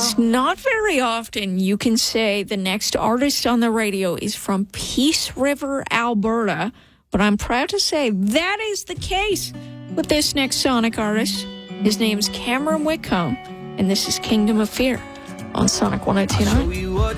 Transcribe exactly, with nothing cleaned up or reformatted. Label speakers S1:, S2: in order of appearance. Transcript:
S1: It's not very often you can say the next artist on the radio is from Peace River, Alberta, but I'm proud to say that is the case with this next Sonic artist. His name's Cameron Whitcomb, and this is Kingdom of Fear on Sonic one oh two point nine.